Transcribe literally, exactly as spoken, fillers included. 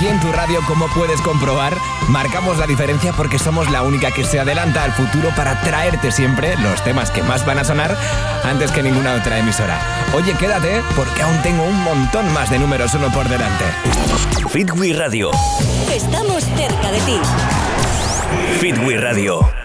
aquí en tu radio, como puedes comprobar, marcamos la diferencia porque somos la única que se adelanta al futuro para traerte siempre los temas que más van a sonar antes que ninguna otra emisora. Oye, quédate porque aún tengo un montón más de números uno por delante. Fit We Radio. Estamos cerca de ti. Fit We Radio.